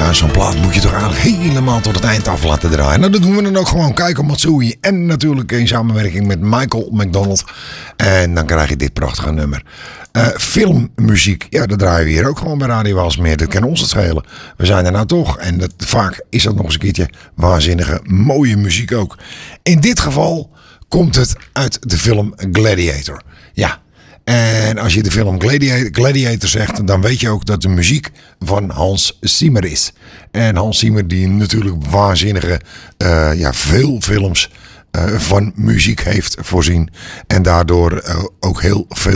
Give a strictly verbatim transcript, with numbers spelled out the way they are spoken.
Ja, zo'n plaat moet je toch eigenlijk helemaal tot het eind af laten draaien. Nou, dat doen we dan ook gewoon. Keiko Matsui en natuurlijk in samenwerking met Michael McDonald. En dan krijg je dit prachtige nummer. Uh, filmmuziek, ja, dat draaien we hier ook gewoon bij Radio Aalsmeer. Dat kan ons het schelen. We zijn er nou toch. En dat, vaak is dat nog eens een keertje waanzinnige, mooie muziek ook. In dit geval komt het uit de film Gladiator. Ja. En als je de film Gladiator, Gladiator zegt, dan weet je ook dat de muziek van Hans Zimmer is. En Hans Zimmer die natuurlijk waanzinnige, uh, ja, veel films uh, van muziek heeft voorzien. En daardoor uh, ook heel veel